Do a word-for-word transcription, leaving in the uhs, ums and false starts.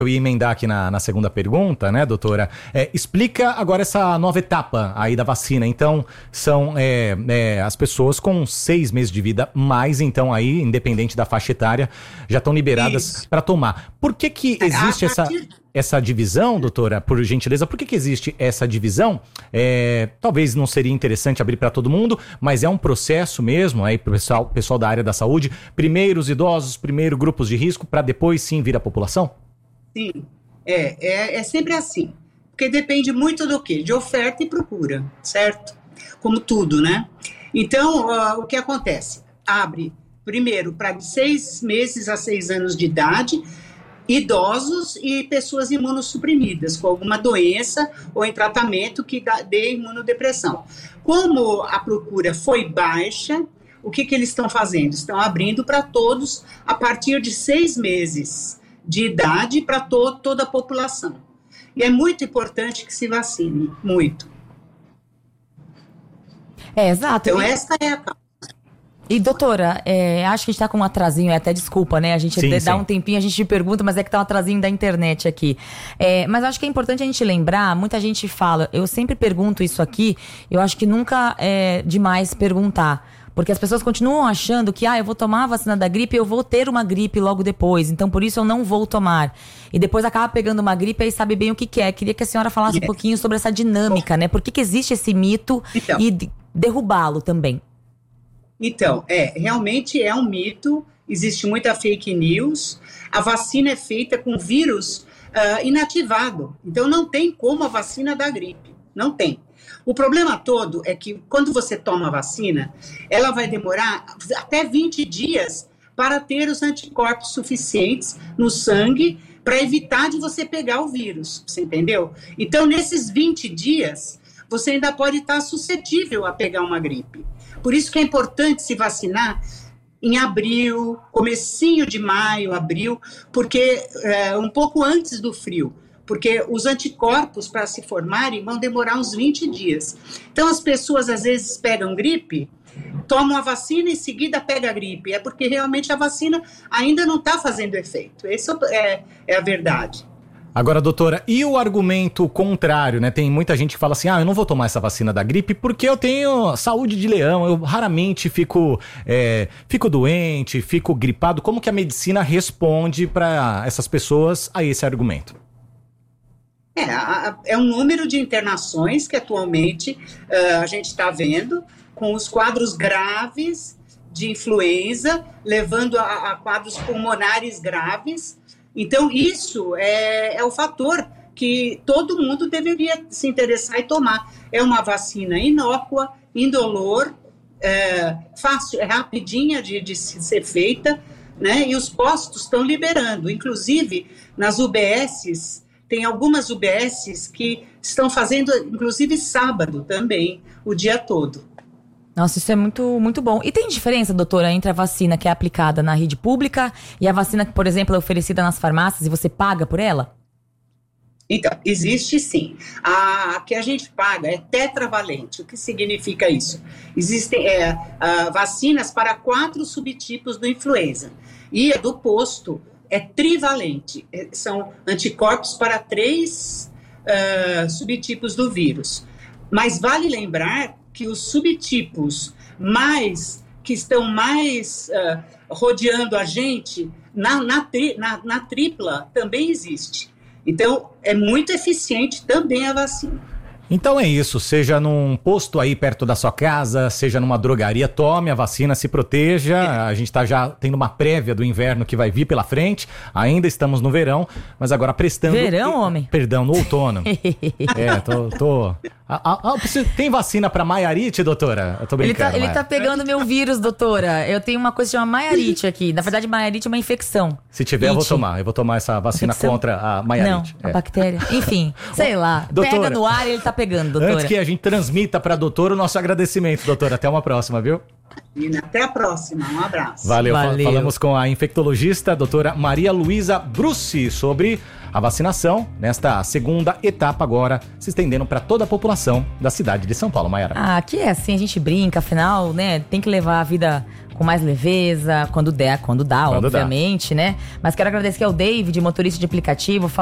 Eu ia emendar aqui na, na segunda pergunta, né, doutora? É, explica agora essa nova etapa aí da vacina. Então, são é, é, as pessoas com seis meses de vida, mais então aí, independente da faixa etária, já estão liberadas para tomar. Por que que existe essa, essa divisão, doutora, por gentileza? Por que que existe essa divisão? É, talvez não seria interessante abrir para todo mundo, mas é um processo mesmo aí para o pessoal, pessoal da área da saúde. Primeiro os idosos, primeiro grupos de risco, para depois sim vir a população? Sim, é, é, é sempre assim, porque depende muito do quê? De oferta e procura, certo? Como tudo, né? Então, uh, o que acontece? Abre, primeiro, para de seis meses a seis anos de idade, idosos e pessoas imunossuprimidas, com alguma doença ou em tratamento que dá, dê imunodepressão. Como a procura foi baixa, o que, que eles estão fazendo? Estão abrindo para todos a partir de seis meses de idade para to- toda a população. E é muito importante que se vacine, muito. É, exato. Então, e, essa é a causa. E, doutora, é, acho que a gente tá com um atrasinho, é até desculpa, né? A gente Sim, dá sim. um tempinho, a gente te pergunta, mas é que tá um atrasinho da internet aqui. É, mas acho que é importante a gente lembrar, muita gente fala, eu sempre pergunto isso aqui, eu acho que nunca é demais perguntar. Porque as pessoas continuam achando que, ah, eu vou tomar a vacina da gripe e eu vou ter uma gripe logo depois. Então, por isso eu não vou tomar. E depois acaba pegando uma gripe e sabe bem o que que é. Queria que a senhora falasse Yes. um pouquinho sobre essa dinâmica, né? Por que que existe esse mito Então. e de- derrubá-lo também? Então, é, realmente é um mito, existe muita fake news, a vacina é feita com vírus uh, inativado, então não tem como a vacina da gripe, não tem. O problema todo é que quando você toma a vacina, ela vai demorar até vinte dias para ter os anticorpos suficientes no sangue para evitar de você pegar o vírus, você entendeu? Então, nesses vinte dias, você ainda pode estar suscetível a pegar uma gripe. Por isso que é importante se vacinar em abril, comecinho de maio, abril, porque é, um pouco antes do frio, porque os anticorpos para se formarem vão demorar uns vinte dias. Então as pessoas às vezes pegam gripe, tomam a vacina e em seguida pegam a gripe, é porque realmente a vacina ainda não está fazendo efeito, essa é, é a verdade. Agora, doutora, e o argumento contrário, né? Tem muita gente que fala assim, ah, eu não vou tomar essa vacina da gripe porque eu tenho saúde de leão, eu raramente fico, é, fico doente, fico gripado. Como que a medicina responde para essas pessoas a esse argumento? É, a, é um número de internações que atualmente uh, a gente está vendo com os quadros graves de influenza, levando a, a quadros pulmonares graves. Então, isso é, é o fator que todo mundo deveria se interessar e tomar. É uma vacina inócua, indolor, é, fácil, é rapidinha de, de ser feita, né? E os postos estão liberando. Inclusive, nas U B Ss, tem algumas U B Ss que estão fazendo, inclusive, sábado também, o dia todo. Nossa, isso é muito, muito bom. E tem diferença, doutora, entre a vacina que é aplicada na rede pública e a vacina que, por exemplo, é oferecida nas farmácias e você paga por ela? Então, existe sim. A, a que a gente paga é tetravalente. O que significa isso? Existem é, uh, vacinas para quatro subtipos do influenza. E a do posto é trivalente. É, são anticorpos para três uh, subtipos do vírus. Mas vale lembrar que os subtipos mais, que estão mais uh, rodeando a gente, na, na, tri, na, na tripla também existe. Então, é muito eficiente também a vacina. Então é isso, seja num posto aí perto da sua casa, seja numa drogaria, tome a vacina, se proteja. É. A gente tá já tendo uma prévia do inverno que vai vir pela frente, ainda estamos no verão, mas agora prestando... Verão, homem? Perdão, no outono. É, tô... tô... Ah, ah, tem vacina pra maiarite, doutora? Eu tô brincando. Ele tá, ele tá pegando meu vírus, doutora. Eu tenho uma coisa que chama maiarite aqui. Na verdade, maiarite é uma infecção. Se tiver, It. eu vou tomar. Eu vou tomar essa vacina infecção? Contra a maiarite. Não, é. a bactéria. Enfim, sei lá. Doutora, pega no ar e ele tá pegando, doutora. Antes que a gente transmita pra doutora o nosso agradecimento, doutora. Até uma próxima, viu? Até a próxima, um abraço. Valeu. Valeu. Falamos com a infectologista, a doutora Maria Luísa Brucci, sobre a vacinação nesta segunda etapa agora, se estendendo para toda a população da cidade de São Paulo, Maiara. Ah, aqui é assim, a gente brinca, afinal, né, tem que levar a vida com mais leveza, quando der, quando dá, Quando obviamente, dá. né? Mas quero agradecer ao David, motorista de aplicativo,